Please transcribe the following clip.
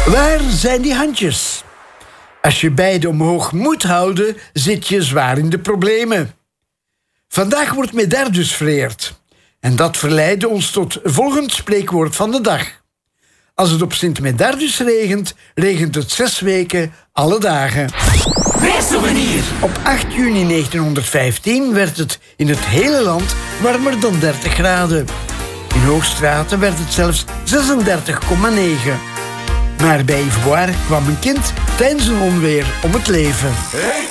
Waar zijn die handjes? Als je beide omhoog moet houden, zit je zwaar in de problemen. Vandaag wordt Medardus vereerd. En dat verleidde ons tot volgend spreekwoord van de dag. Als het op Sint Medardus regent, regent het 6 weken, alle dagen. Weersouvenir. Op 8 juni 1915 werd het in het hele land warmer dan 30 graden. In Hoogstraten werd het zelfs 36,9. Maar bij Ivoire kwam een kind tijdens een onweer om het leven.